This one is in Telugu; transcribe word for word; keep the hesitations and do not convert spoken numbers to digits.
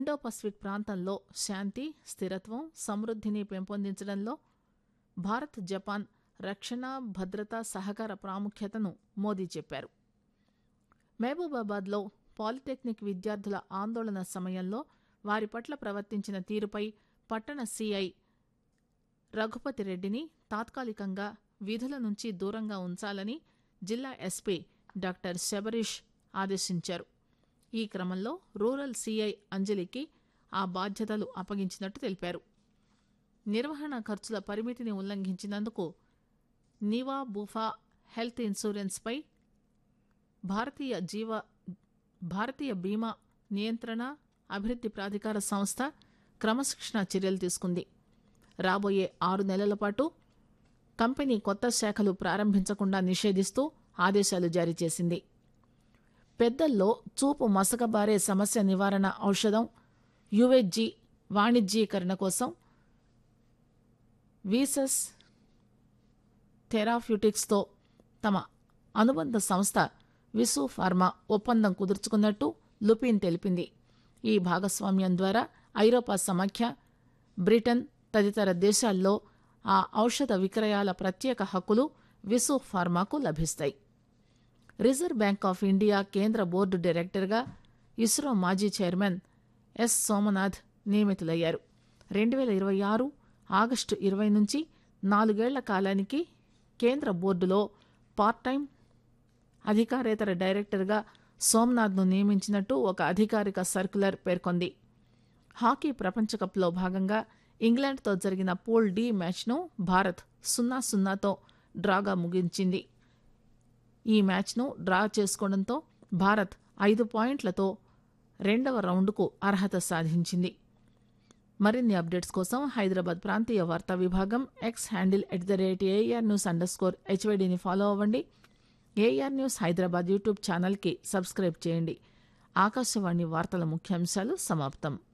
ఇండో పసిఫిక్ ప్రాంతంలో శాంతి, స్థిరత్వం, సమృద్ధిని పెంపొందించడంలో భారత్ జపాన్ రక్షణ, భద్రతా సహకార ప్రాముఖ్యతను మోదీ చెప్పారు. మహబూబాబాద్లో పాలిటెక్నిక్ విద్యార్థుల ఆందోళన సమయంలో వారి పట్ల ప్రవర్తించిన తీరుపై పట్టణ సీఐ రఘుపతి రెడ్డిని తాత్కాలికంగా విధుల నుంచి దూరంగా ఉంచాలని జిల్లా ఎస్పీ డాక్టర్ శబరీష్ ఆదేశించారు. ఈ క్రమంలో రూరల్ సీఐ అంజలికి ఆ బాధ్యతలు అప్పగించినట్టు తెలిపారు. నిర్వహణ ఖర్చుల పరిమితిని ఉల్లంఘించినందుకు నివా బూఫా హెల్త్ ఇన్సూరెన్స్పై భారతీయ జీవ భారతీయ బీమా నియంత్రణ అభివృద్ధి ప్రాధికార సంస్థ క్రమశిక్షణ చర్యలు తీసుకుంది. రాబోయే ఆరు నెలల పాటు కంపెనీ కొత్త శాఖలు ప్రారంభించకుండా నిషేధిస్తూ ఆదేశాలు జారీ చేసింది. పెద్దల్లో చూపు మసకబారే సమస్య నివారణ ఔషధం యువెజ్జి వాణిజ్యీకరణ కోసం వీసస్ థెరాప్యూటిక్స్తో తమ అనుబంధ సంస్థ విసు ఫార్మా ఒప్పందం కుదుర్చుకున్నట్టు లుపిన్ తెలిపింది. ఈ భాగస్వామ్యం ద్వారా ఐరోపా సమాఖ్య, బ్రిటన్ తదితర దేశాల్లో ఆ ఔషధ విక్రయాల ప్రత్యేక హక్కులు విసు ఫార్మాకు లభిస్తాయి. రిజర్వ్ బ్యాంక్ ఆఫ్ ఇండియా కేంద్ర బోర్డు డైరెక్టర్గా ఇస్రో మాజీ చైర్మన్ ఎస్ సోమనాథ్ నియమితులయ్యారు. రెండు వేల ఇరవై ఆరు ఆగస్టు ఇరవై నుంచి నాలుగేళ్ల కాలానికి కేంద్ర బోర్డులో పార్ట్ టైం అధికారేతర డైరెక్టర్గా సోమనాథ్ను నియమించినట్టు ఒక అధికారిక సర్క్యులర్ పేర్కొంది. హాకీ ప్రపంచకప్లో భాగంగా ఇంగ్లాండ్తో జరిగిన పూల్ డి మ్యాచ్ను భారత్ సున్నా సున్నాతో డ్రాగా ముగించింది. ఈ మ్యాచ్ను డ్రా చేసుకోవడంతో భారత్ ఐదు పాయింట్లతో రెండవ రౌండ్కు అర్హత సాధించింది. మరిన్ని అప్డేట్స్ కోసం హైదరాబాద్ ప్రాంతీయ వార్తా విభాగం X handle at the rate AR news under score హెచ్వైడిని follow అవ్వండి. ఏఆర్ న్యూస్ హైదరాబాద్ యూట్యూబ్ ఛానల్కి సబ్స్క్రైబ్ చేయండి. ఆకాశవాణి వార్తల ముఖ్యాంశాలు సమాప్తం.